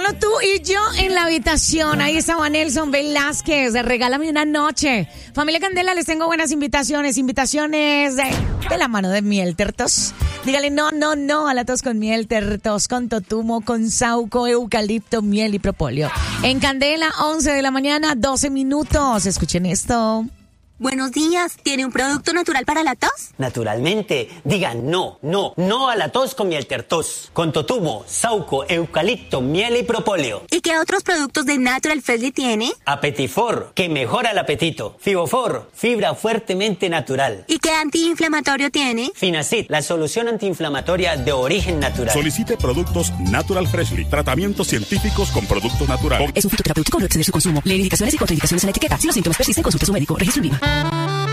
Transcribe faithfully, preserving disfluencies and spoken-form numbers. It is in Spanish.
Solo tú y yo en la habitación. Ahí estaba Nelson Velázquez. Regálame una noche. Familia Candela, les tengo buenas invitaciones. Invitaciones de, de la mano de Miel Tertos. Dígale no, no, no a la tos con miel, tertos, con totumo, con sauco, eucalipto, miel y propóleo. En Candela, once de la mañana, doce minutos. Escuchen esto. Buenos días, ¿tiene un producto natural para la tos? Naturalmente, digan no, no, no a la tos con miel tertos, con totumo, sauco, eucalipto, miel y propóleo. ¿Y qué otros productos de Natural Freshly tiene? Apetifor, que mejora el apetito. Fibofor, fibra fuertemente natural. ¿Y qué antiinflamatorio tiene? Finacid, la solución antiinflamatoria de origen natural. Solicite productos Natural Freshly, tratamientos científicos con productos naturales. Es un fitoterapéutico, no exceder su consumo. Lee indicaciones y contraindicaciones en la etiqueta. Si los síntomas persisten, consulte a su médico. Registro en línea.